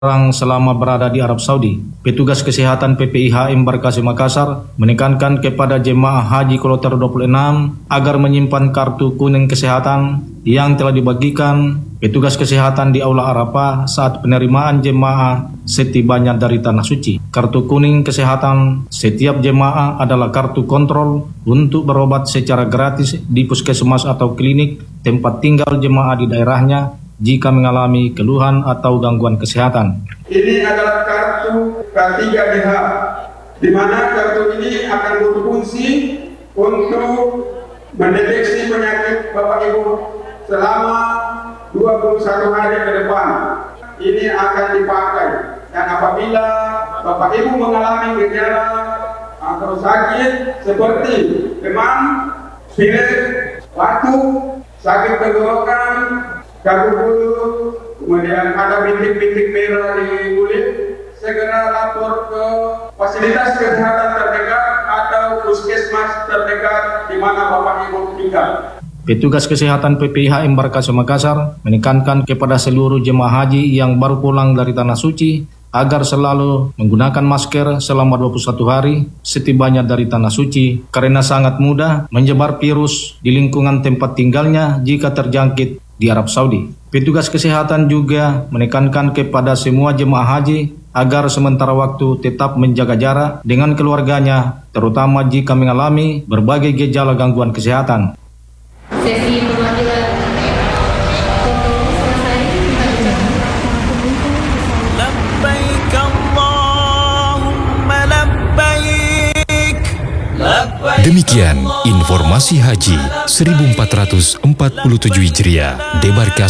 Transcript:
orang selama berada di Arab Saudi. Petugas kesehatan PPIH Embarkasi Makassar menekankan kepada jemaah haji kloter 26 agar menyimpan kartu kuning kesehatan yang telah dibagikan petugas kesehatan di Aula Arafah saat penerimaan jemaah setibanya dari Tanah Suci. Kartu kuning kesehatan setiap jemaah adalah kartu kontrol untuk berobat secara gratis di puskesmas atau klinik tempat tinggal jemaah di daerahnya jika mengalami keluhan atau gangguan kesehatan. Ini adalah kartu K3DH, di mana kartu ini akan berfungsi untuk mendeteksi penyakit Bapak Ibu selama 21 hari ke depan. Ini akan dipakai, dan apabila Bapak Ibu mengalami gejala atau sakit seperti demam, pilek, batuk, sakit tenggorokan, kabut bulu, kemudian ada bintik-bintik merah di kulit, segera lapor ke fasilitas kesehatan terdekat atau puskesmas terdekat di mana Bapak Ibu tinggal. Petugas kesehatan PPIH Embarkasi Makassar menekankan kepada seluruh jemaah haji yang baru pulang dari Tanah Suci agar selalu menggunakan masker selama 21 hari setibanya dari Tanah Suci karena sangat mudah menyebar virus di lingkungan tempat tinggalnya jika terjangkit di Arab Saudi. Petugas kesehatan juga menekankan kepada semua jemaah haji agar sementara waktu tetap menjaga jarak dengan keluarganya, terutama jika mengalami berbagai gejala gangguan kesehatan. Sesi perwakilan foto selesai. Labbaik Allahumma labbaik. Demikian informasi haji 1447 Hijriah Debarkasi